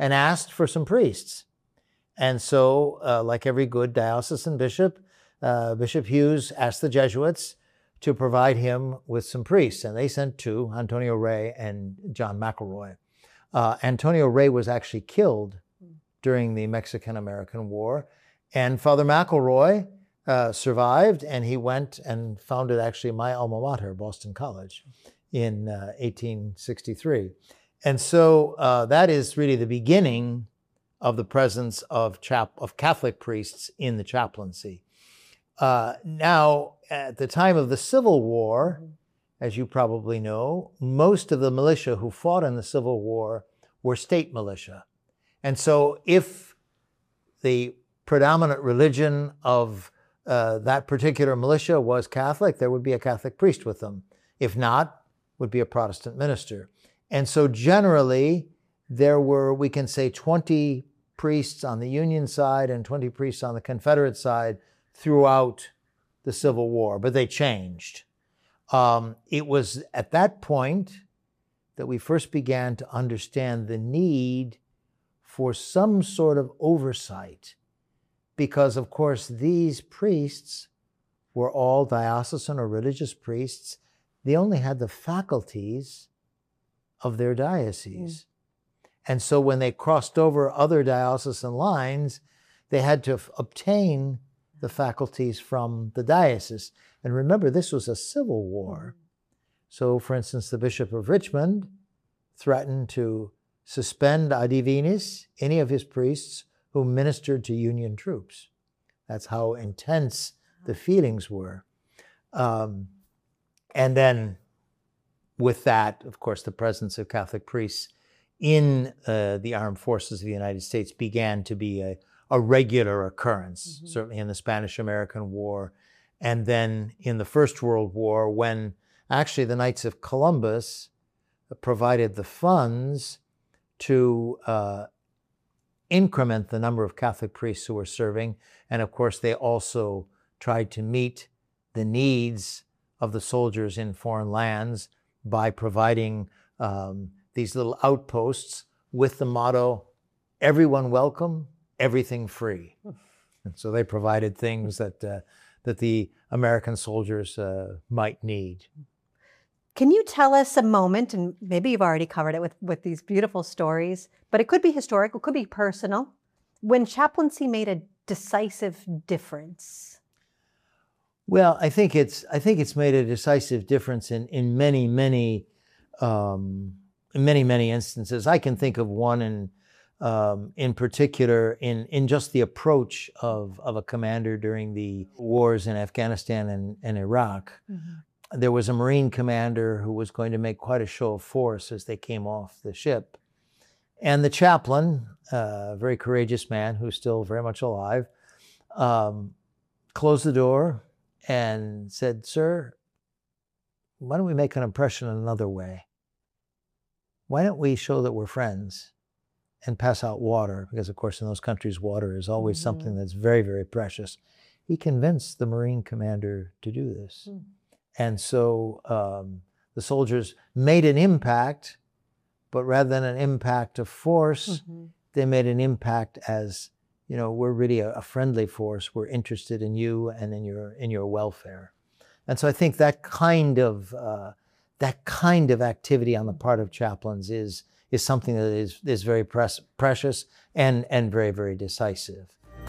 and asked for some priests. And so, like every good diocesan bishop, Bishop Hughes asked the Jesuits to provide him with some priests, and they sent two, Antonio Rey and John McElroy. Antonio Rey was actually killed during the Mexican-American War, and Father McElroy survived, and he went and founded actually my alma mater, Boston College, in 1863. And so that is really the beginning of the presence of Catholic priests in the chaplaincy. Now, at the time of the Civil War, as you probably know, most of the militia who fought in the Civil War were state militia. And so if the predominant religion of that particular militia was Catholic, there would be a Catholic priest with them. If not, would be a Protestant minister. And so generally, there were, we can say, 20 priests on the Union side and 20 priests on the Confederate side throughout the Civil War, but they changed. It was at that point that we first began to understand the need for some sort of oversight, because, of course, these priests were all diocesan or religious priests. They only had the faculties of their diocese. And so when they crossed over other diocesan lines, they had to obtain the faculties from the diocese. And remember, this was a civil war. So, for instance, the Bishop of Richmond threatened to suspend ad divinis any of his priests who ministered to Union troops. That's how intense the feelings were. And then with that, of course, the presence of Catholic priests in the armed forces of the United States began to be a regular occurrence, certainly in the Spanish-American War, and then in the First World War, when actually the Knights of Columbus provided the funds to increment the number of Catholic priests who were serving. And of course, they also tried to meet the needs of the soldiers in foreign lands by providing these little outposts with the motto, everyone welcome, everything free. And so they provided things that the American soldiers might need. Can you tell us a moment, and maybe you've already covered it with these beautiful stories, but it could be historical, it could be personal, when chaplaincy made a decisive difference? Well, I think it's made a decisive difference in many instances. I can think of one in particular in just the approach of a commander during the wars in Afghanistan and Iraq. There was a Marine commander who was going to make quite a show of force as they came off the ship. And the chaplain, a very courageous man who's still very much alive, closed the door and said, "Sir, why don't we make an impression in another way? Why don't we show that we're friends and pass out water?" Because, of course, in those countries, water is always something that's very, very precious. He convinced the Marine commander to do this. And so the soldiers made an impact, but rather than an impact of force, they made an impact as, you know, we're really a friendly force. We're interested in you and in your welfare. And so I think that kind of activity on the part of chaplains is something that is very precious and very, very decisive.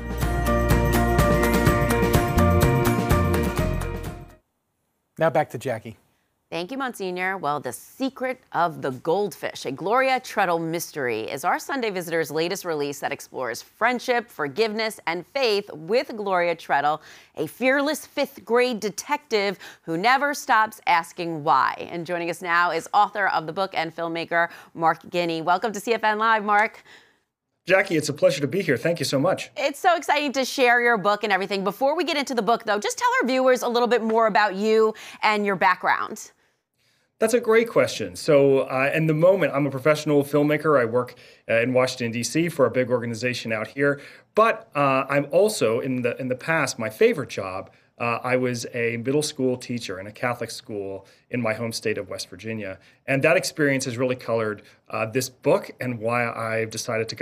Now back to Jackie. Thank you, Monsignor. Well, The Secret of the Goldfish, a Gloria Treadle mystery, is our Sunday Visitor's latest release that explores friendship, forgiveness, and faith with Gloria Treadle, a fearless fifth-grade detective who never stops asking why. And joining us now is author of the book and filmmaker Mark Ginney. Welcome to CFN Live, Mark. Jackie, it's a pleasure to be here. Thank you so much. It's so exciting to share your book and everything. Before we get into the book, though, just tell our viewers a little bit more about you and your background. That's a great question. So in the moment, I'm a professional filmmaker. I work in Washington, D.C. for a big organization out here. But I'm also, in the past, my favorite job, I was a middle school teacher in a Catholic school in my home state of West Virginia. And that experience has really colored this book and why I've decided to